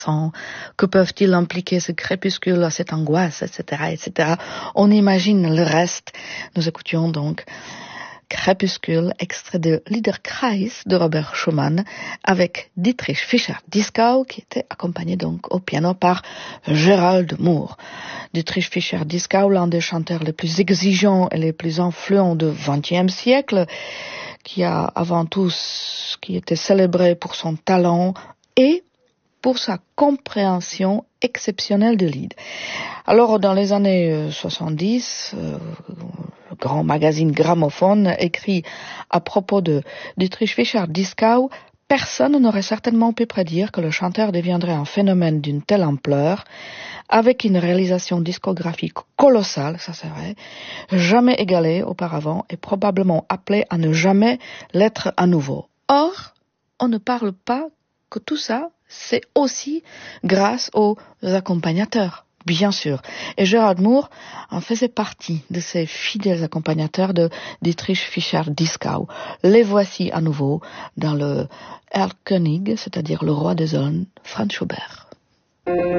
Que peuvent-ils impliquer ce crépuscule, cette angoisse, etc., etc. On imagine le reste. Nous écoutions donc Crépuscule, extrait de Liederkreis de Robert Schumann, avec Dietrich Fischer-Dieskau, qui était accompagné donc au piano par Gerald Moore. Dietrich Fischer-Dieskau, l'un des chanteurs les plus exigeants et les plus influents du XXe siècle, qui a avant tout, qui était célébré pour son talent et pour sa compréhension exceptionnelle de Lied. Alors, dans les années 70, le grand magazine Gramophone écrit à propos de Dietrich Fischer-Dieskau: personne n'aurait certainement pu prédire que le chanteur deviendrait un phénomène d'une telle ampleur, avec une réalisation discographique colossale, ça c'est vrai, jamais égalée auparavant et probablement appelée à ne jamais l'être à nouveau. Or, on ne parle pas que tout ça, c'est aussi grâce aux accompagnateurs, bien sûr. Et Gerald Moore en faisait partie de ces fidèles accompagnateurs de Dietrich Fischer-Dieskau. Les voici à nouveau dans le Erlkönig, c'est-à-dire le roi des zones, Franz Schubert.